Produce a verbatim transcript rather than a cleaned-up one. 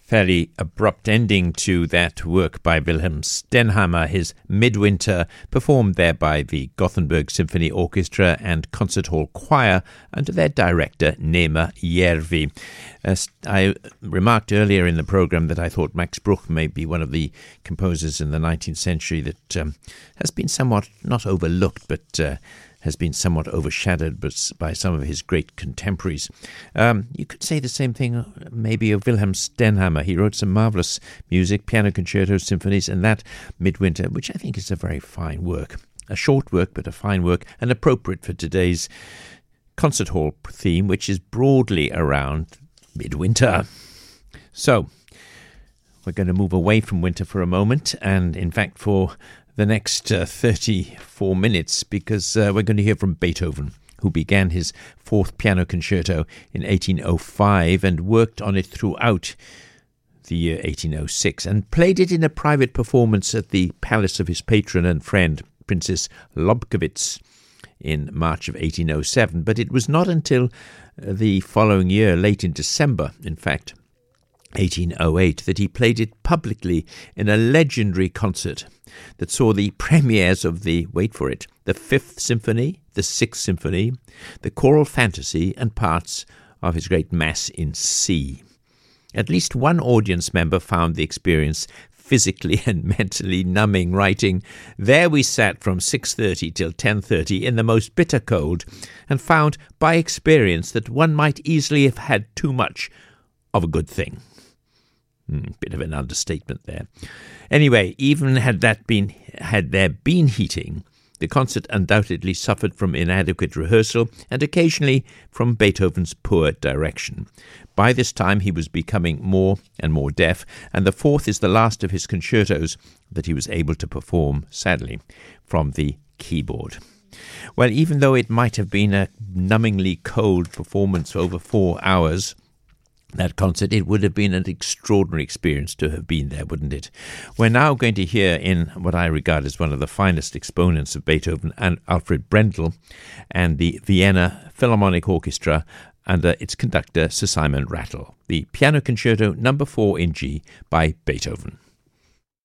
Fairly abrupt ending to that work by Wilhelm Stenhammar, his Midwinter, performed there by the Gothenburg Symphony Orchestra and Concert Hall Choir under their director Neema Järvi. As I remarked earlier in the program that I thought Max Bruch may be one of the composers in the nineteenth century that um, has been somewhat not overlooked, but uh, has been somewhat overshadowed by some of his great contemporaries. Um, you could say the same thing maybe of Wilhelm Stenhammar. He wrote some marvellous music, piano concertos, symphonies, and that Midwinter, which I think is a very fine work. A short work, but a fine work, and appropriate for today's concert hall theme, which is broadly around midwinter. So, we're going to move away from winter for a moment, and in fact for the next uh, thirty-four minutes, because uh, we're going to hear from Beethoven, who began his fourth piano concerto in eighteen oh five and worked on it throughout the year eighteen oh six and played it in a private performance at the palace of his patron and friend, Princess Lobkowitz, in March of eighteen oh seven. But it was not until the following year, late in December, in fact, eighteen oh eight, that he played it publicly in a legendary concert that saw the premieres of the, wait for it, the Fifth Symphony, the Sixth Symphony, the Choral Fantasy, and parts of his great Mass in C. At least one audience member found the experience physically and mentally numbing, writing, "There we sat from six thirty till ten thirty in the most bitter cold, and found by experience that one might easily have had too much of a good thing." Hmm, bit of an understatement there. Anyway, even had that been had there been heating, the concert undoubtedly suffered from inadequate rehearsal and occasionally from Beethoven's poor direction. By this time he was becoming more and more deaf, and the fourth is the last of his concertos that he was able to perform, sadly, from the keyboard. Well, even though it might have been a numbingly cold performance for over four hours, that concert, it would have been an extraordinary experience to have been there, wouldn't it? We're now going to hear in what I regard as one of the finest exponents of Beethoven, and Alfred Brendel, and the Vienna Philharmonic Orchestra under its conductor Sir Simon Rattle, the Piano Concerto number four in G by Beethoven.